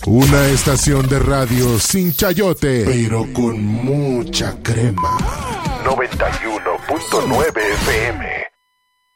Una estación de radio sin chayote, pero con mucha crema. 91.9 FM.